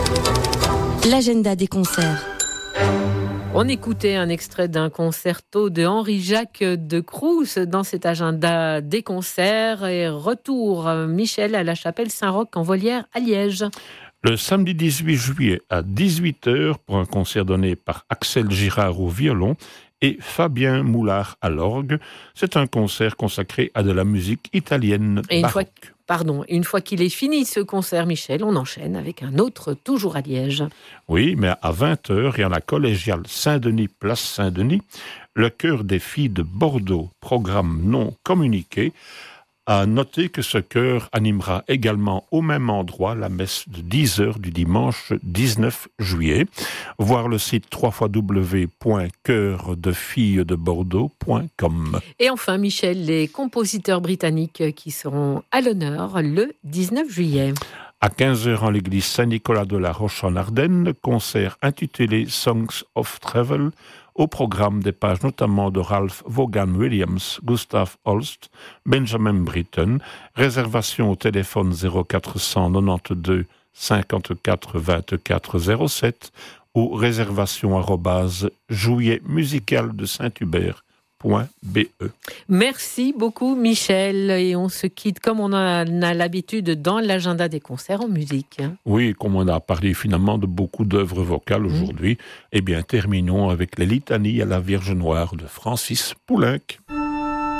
L'agenda des concerts. On écoutait un extrait d'un concerto de Henri-Jacques de Crous dans cet agenda des concerts. Et retour, Michel, à la chapelle Saint-Roch en Volière à Liège. Le samedi 18 juillet à 18h pour un concert donné par Axel Girard au violon et Fabien Moulard à l'orgue. C'est un concert consacré à de la musique italienne baroque. Une fois qu'il est fini ce concert, Michel, on enchaîne avec un autre, toujours à Liège. Oui, mais à 20h, et à la collégiale Saint-Denis, place Saint-Denis, le chœur des filles de Bordeaux, programme non communiqué, a noté que ce chœur animera également au même endroit la messe de 10h du dimanche 19 juillet. Voir le site www.chœurdefillesdebordeaux.com. Et enfin, Michel, les compositeurs britanniques qui seront à l'honneur le 19 juillet. À 15h en l'église Saint-Nicolas de la Roche en Ardennes, concert intitulé Songs of Travel, au programme des pages notamment de Ralph Vaughan Williams, Gustav Holst, Benjamin Britten, réservation au téléphone 0492 54 24 07 ou réservation @juilletmusicaldesaint-hubert.be. Merci beaucoup Michel, et on se quitte comme on a l'habitude dans l'agenda des concerts en musique. Oui, comme on a parlé finalement de beaucoup d'œuvres vocales aujourd'hui, eh bien terminons avec les litanies à la Vierge Noire de Francis Poulenc.